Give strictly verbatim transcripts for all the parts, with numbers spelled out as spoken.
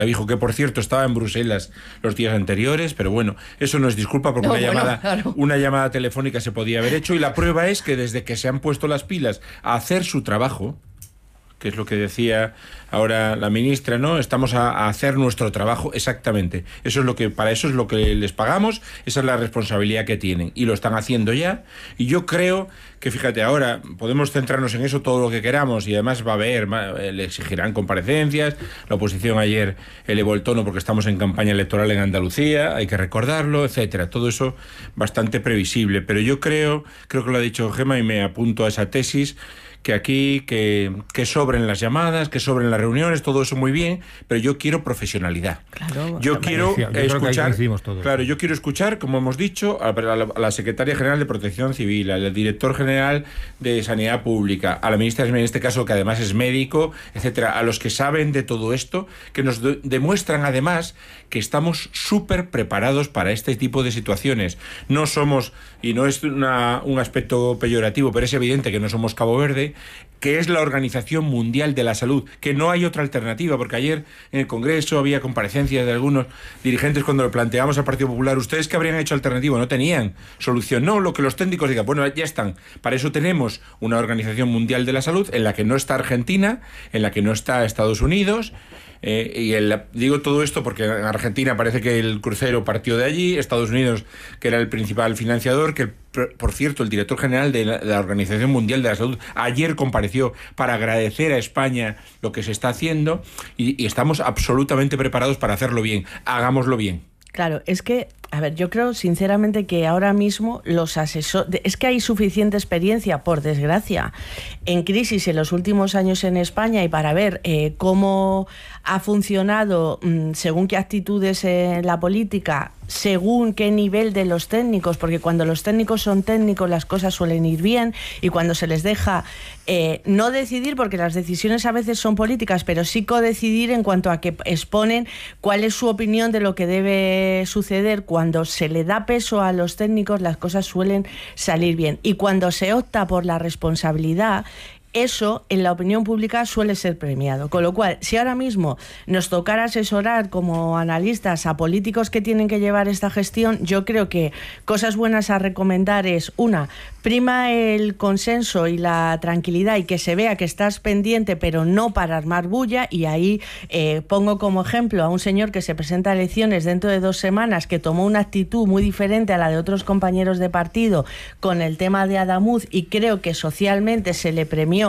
Dijo que, por cierto, estaba en Bruselas los días anteriores, pero bueno, eso no es disculpa porque no, una, bueno, llamada, claro. una llamada telefónica se podía haber hecho, y la prueba es que desde que se han puesto las pilas a hacer su trabajo, que es lo que decía ahora la ministra, ¿no? Estamos a, a hacer nuestro trabajo, exactamente. Eso es lo que, para eso es lo que les pagamos, esa es la responsabilidad que tienen, y lo están haciendo ya. Y yo creo que, fíjate, ahora podemos centrarnos en eso todo lo que queramos, y además va a haber, le exigirán comparecencias, la oposición ayer elevó el tono porque estamos en campaña electoral en Andalucía, hay que recordarlo, etcétera. Todo eso bastante previsible, pero yo creo, creo que lo ha dicho Gemma, y me apunto a esa tesis, que aquí, que, que sobren las llamadas, que sobren las reuniones, todo eso muy bien, pero yo quiero profesionalidad. Claro, yo quiero yo escuchar, claro, yo quiero escuchar, como hemos dicho, a la, a la Secretaria General de Protección Civil, al Director General de Sanidad Pública, a la ministra, en este caso, que además es médico, etcétera, a los que saben de todo esto, que nos de, demuestran además que estamos súper preparados para este tipo de situaciones. No somos, y no es una, un aspecto peyorativo, pero es evidente que no somos Cabo Verde, que es la Organización Mundial de la Salud, que no hay otra alternativa, porque ayer en el Congreso había comparecencias de algunos dirigentes cuando lo planteamos al Partido Popular. ¿Ustedes qué habrían hecho alternativa? No tenían solución. No, lo que los técnicos digan, bueno, ya están. Para eso tenemos una Organización Mundial de la Salud en la que no está Argentina, en la que no está Estados Unidos. Eh, y el, digo todo esto porque en Argentina parece que el crucero partió de allí, Estados Unidos, que era el principal financiador, que por cierto el director general de la, de la Organización Mundial de la Salud ayer compareció para agradecer a España lo que se está haciendo, y, y estamos absolutamente preparados para hacerlo bien. Hagámoslo bien. Claro, es que, a ver, yo creo sinceramente que ahora mismo los asesores... Es que hay suficiente experiencia, por desgracia, en crisis en los últimos años en España, y para ver eh, cómo ha funcionado mmm, según qué actitudes en la política, según qué nivel de los técnicos, porque cuando los técnicos son técnicos las cosas suelen ir bien, y cuando se les deja eh, no decidir, porque las decisiones a veces son políticas, pero sí codecidir en cuanto a que exponen cuál es su opinión de lo que debe suceder, cuando se le da peso a los técnicos las cosas suelen salir bien, y cuando se opta por la responsabilidad, eso en la opinión pública suele ser premiado. Con lo cual, si ahora mismo nos tocara asesorar como analistas a políticos que tienen que llevar esta gestión, yo creo que cosas buenas a recomendar es, una, prima el consenso y la tranquilidad, y que se vea que estás pendiente, pero no para armar bulla. Y ahí eh, pongo como ejemplo a un señor que se presenta a elecciones dentro de dos semanas, que tomó una actitud muy diferente a la de otros compañeros de partido con el tema de Adamuz, y creo que socialmente se le premió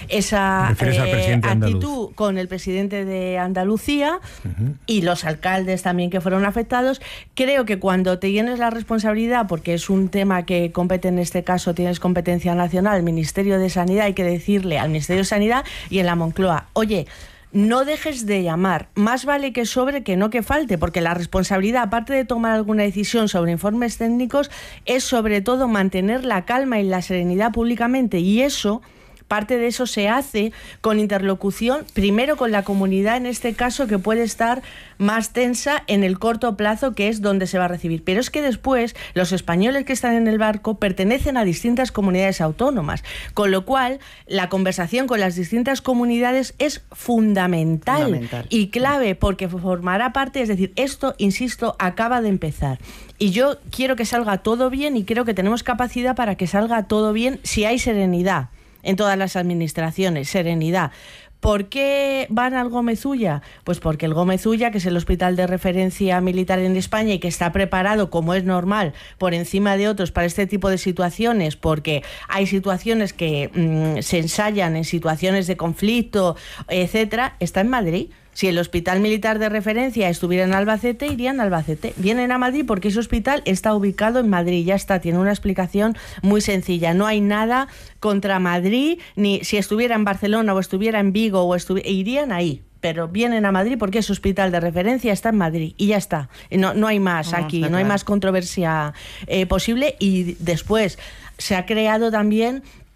esa eh, actitud con el presidente de Andalucía, uh-huh. y los alcaldes también que fueron afectados. Creo que cuando te tienes la responsabilidad, porque es un tema que compete en este caso, tienes competencia nacional, el Ministerio de Sanidad, hay que decirle al Ministerio de Sanidad y en la Moncloa, oye, no dejes de llamar, más vale que sobre que no que falte, porque la responsabilidad, aparte de tomar alguna decisión sobre informes técnicos, es sobre todo mantener la calma y la serenidad públicamente, y eso... Parte de eso se hace con interlocución, primero con la comunidad, en este caso, que puede estar más tensa en el corto plazo, que es donde se va a recibir. Pero es que después los españoles que están en el barco pertenecen a distintas comunidades autónomas, con lo cual la conversación con las distintas comunidades es fundamental, fundamental. y clave, porque formará parte, es decir, esto, insisto, acaba de empezar. Y yo quiero que salga todo bien, y creo que tenemos capacidad para que salga todo bien si hay serenidad en todas las administraciones, serenidad. ¿Por qué van al Gómez Ulla? Pues porque el Gómez Ulla, que es el hospital de referencia militar en España y que está preparado, como es normal, por encima de otros para este tipo de situaciones, porque hay situaciones que mmm, se ensayan en situaciones de conflicto, etcétera, está en Madrid. Si el hospital militar de referencia estuviera en Albacete, irían a Albacete. Vienen a Madrid porque ese hospital está ubicado en Madrid. Ya está, tiene una explicación muy sencilla. No hay nada contra Madrid, ni si estuviera en Barcelona o estuviera en Vigo, o estuvi- irían ahí. Pero vienen a Madrid porque ese hospital de referencia está en Madrid y ya está. No, no hay más no, aquí, no claro. hay más controversia eh, posible. Y después se ha creado también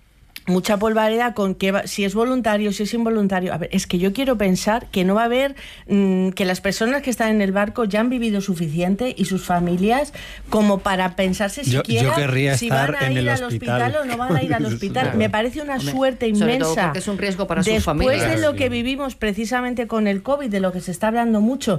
mucha polvareda con que va, si es voluntario, si es involuntario. A ver, es que yo quiero pensar que no va a haber, mmm, que las personas que están en el barco ya han vivido suficiente y sus familias como para pensarse yo, siquiera yo si van a en ir el al hospital. hospital o no van a ir al hospital. Claro. Me parece una Hombre, suerte sobre inmensa. todo porque es un riesgo para sus Después familias. de lo que vivimos precisamente con el COVID, de lo que se está hablando mucho,